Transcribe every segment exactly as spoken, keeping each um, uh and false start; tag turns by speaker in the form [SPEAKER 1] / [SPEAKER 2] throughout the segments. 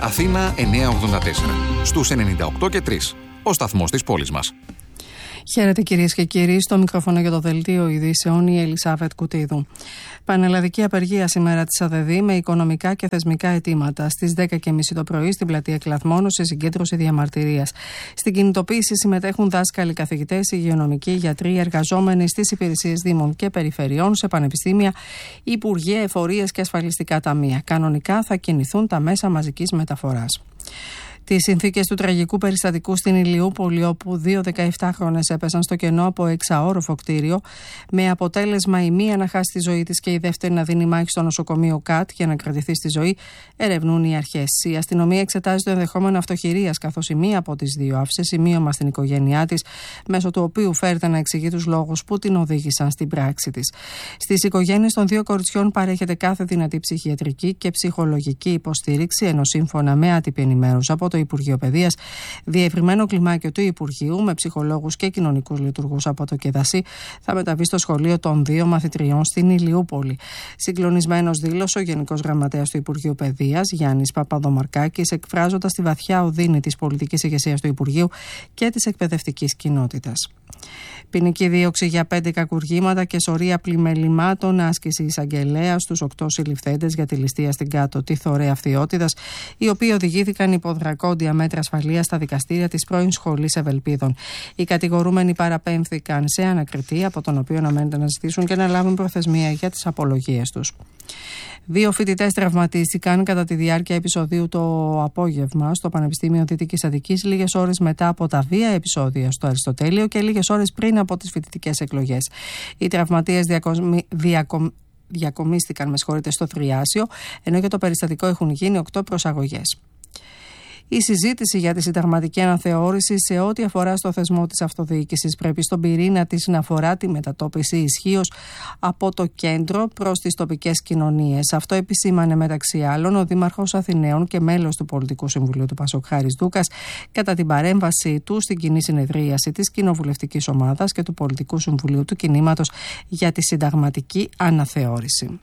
[SPEAKER 1] Αθήνα εννιακόσια ογδόντα τέσσερα. Στους ενενήντα οκτώ και τρία. Ο σταθμός της πόλης μας.
[SPEAKER 2] Χαίρετε κυρίες και κύριοι, στο μικρόφωνο για το δελτίο ειδήσεων η Ελισάβετ Κουτίδου. Πανελλαδική απεργία σήμερα της ΑΔΔ με οικονομικά και θεσμικά αιτήματα. Στις δέκα και τριάντα το πρωί στην πλατεία Κλαθμόνου σε συγκέντρωση διαμαρτυρίας. Στην κινητοποίηση συμμετέχουν δάσκαλοι, καθηγητές, υγειονομικοί, γιατροί, εργαζόμενοι στις υπηρεσίες δήμων και περιφερειών, σε πανεπιστήμια, υπουργεία, εφορίες και ασφαλιστικά ταμεία. Κανονικά θα κινηθούν τα μέσα μαζικής μεταφοράς. Τις συνθήκες του τραγικού περιστατικού στην Ηλιούπολη, όπου δύο δεκαεπτάχρονες έπεσαν στο κενό από εξαόροφο κτίριο, με αποτέλεσμα η μία να χάσει τη ζωή της και η δεύτερη να δίνει μάχη στο νοσοκομείο ΚΑΤ για να κρατηθεί στη ζωή, ερευνούν οι αρχές. Η αστυνομία εξετάζει το ενδεχόμενο αυτοχειρίας, καθώς η μία από τις δύο άφησε σημείωμα στην οικογένειά της, μέσω του οποίου φέρεται να εξηγεί τους λόγους που την οδήγησαν στην πράξη της. Στις οικογένειες των δύο κοριτσιών παρέχεται κάθε δυνατή ψυχιατρική και ψυχολογική υποστήριξη, ενώ σύμφωνα με άτυπη ενημέρωση από το Υπουργείο Παιδείας, διευρυμένο κλιμάκιο του Υπουργείου με ψυχολόγους και κοινωνικούς λειτουργούς από το Κεδασί θα μεταβεί στο σχολείο των δύο μαθητριών στην Ηλιούπολη. Συγκλονισμένος δήλωσε ο Γενικός Γραμματέας του Υπουργείου Παιδείας, Γιάννης Παπαδομαρκάκης, εκφράζοντας τη βαθιά οδύνη της πολιτικής ηγεσίας του Υπουργείου και της εκπαιδευτικής κοινότητας. Ποινική δίωξη για πέντε κακουργήματα και σωρία πλημελημάτων, άσκηση εισαγγελέα στους οκτώ συλληφθέντες για τη ληστεία στην Κάτω τη Θωρέα Φθιώτιδας, οι οποίοι οδηγήθηκαν υπό δρακόντια μέτρα ασφαλείας στα δικαστήρια της πρώην Σχολής Ευελπίδων. Οι κατηγορούμενοι παραπέμφθηκαν σε ανακριτή, από τον οποίο αναμένεται να ζητήσουν και να λάβουν προθεσμία για τις απολογίες τους. Δύο φοιτητές τραυματίστηκαν κατά τη διάρκεια επεισοδίου το απόγευμα στο Πανεπιστήμιο Δυτικής Αττικής, λίγες ώρες μετά από τα βία επεισόδια στο Αριστοτέλειο και λίγες ώρες πριν από τις φοιτητικές εκλογές. Οι τραυματίες διακομι... διακομ... διακομίστηκαν με συγχωρείτε, στο Θριάσιο, ενώ για το περιστατικό έχουν γίνει οκτώ προσαγωγές. Η συζήτηση για τη συνταγματική αναθεώρηση σε ό,τι αφορά στο θεσμό της αυτοδιοίκησης πρέπει στον πυρήνα της να αφορά τη μετατόπιση ισχύως από το κέντρο προς τις τοπικές κοινωνίες. Αυτό επισήμανε μεταξύ άλλων ο Δήμαρχος Αθηναίων και μέλος του Πολιτικού Συμβουλίου του Πασόκ Χάρης Δούκας κατά την παρέμβαση του στην κοινή συνεδρίαση της Κοινοβουλευτικής Ομάδας και του Πολιτικού Συμβουλίου του Κινήματος για τη συνταγματική αναθεώρηση.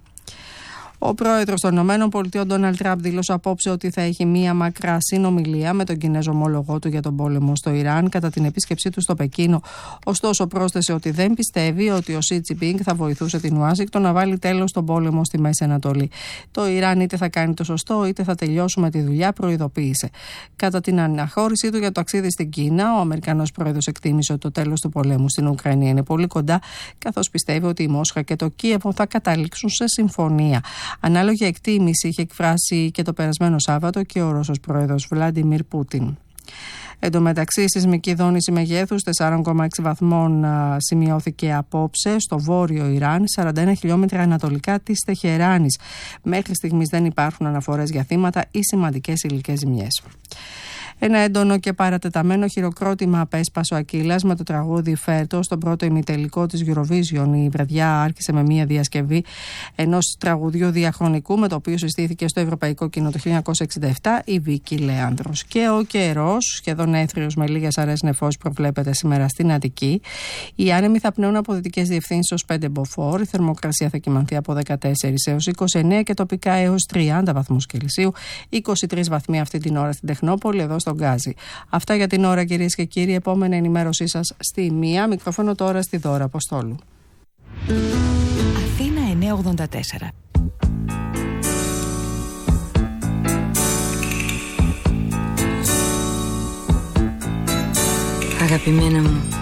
[SPEAKER 2] Ο πρόεδρος των ΗΠΑ, Ντόναλντ Τραμπ, δήλωσε απόψε ότι θα έχει μία μακρά συνομιλία με τον Κινέζο ομόλογό του για τον πόλεμο στο Ιράν κατά την επίσκεψή του στο Πεκίνο. Ωστόσο, πρόσθεσε ότι δεν πιστεύει ότι ο Σι Τζινπίνγκ θα βοηθούσε την Ουάσιγκτον να βάλει τέλος στον πόλεμο στη Μέση Ανατολή. Το Ιράν είτε θα κάνει το σωστό, είτε θα τελειώσουμε τη δουλειά, προειδοποίησε. Κατά την αναχώρησή του για το ταξίδι στην Κίνα, ο Αμερικανός πρόεδρος εκτίμησε ότι το τέλος του πολέμου στην Ουκρανία είναι πολύ κοντά, καθώς πιστεύει ότι η Μόσχα και το Κίεβο θα καταλήξουν σε συμφωνία. Ανάλογη εκτίμηση είχε εκφράσει και το περασμένο Σάββατο και ο Ρώσος πρόεδρος Βλάντιμιρ Πούτιν. Εν τω μεταξύ, η σεισμική δόνηση μεγέθους τέσσερα κόμμα έξι βαθμών α, σημειώθηκε απόψε στο βόρειο Ιράν, σαράντα ένα χιλιόμετρα ανατολικά της Τεχεράνης. Μέχρι στιγμής δεν υπάρχουν αναφορές για θύματα ή σημαντικές υλικές ζημιές. Ένα έντονο και παρατεταμένο χειροκρότημα απέσπασε ο Ακύλας με το τραγούδι Φέρτο στον πρώτο ημιτελικό της Eurovision. Η βραδιά άρχισε με μια διασκευή ενός τραγουδιού διαχρονικού με το οποίο συστήθηκε στο Ευρωπαϊκό Κοινό το χίλια εννιακόσια εξήντα επτά η Βίκη Λέανδρος. Και ο καιρός, σχεδόν έθριος με λίγες αραιές νεφώσεις, προβλέπεται σήμερα στην Αττική. Οι άνεμοι θα πνέουν από δυτικές διευθύνσεις ως πέντε μποφόρ. Η θερμοκρασία θα κυμανθεί από δεκατέσσερα έως είκοσι εννέα και τοπικά έως τριάντα βαθμούς Κελσίου. είκοσι τρεις βαθμοί αυτή την ώρα στην Τεχνόπολη, εδώ στον Γκάζι. Αυτά για την ώρα, κυρίες και κύριοι. Επόμενη ενημέρωσή σας στη μία. Μικρόφωνο τώρα στη Δώρα Αποστόλου.
[SPEAKER 3] Αθήνα εννιακόσια ογδόντα τέσσερα.
[SPEAKER 4] Αγαπημένα μου,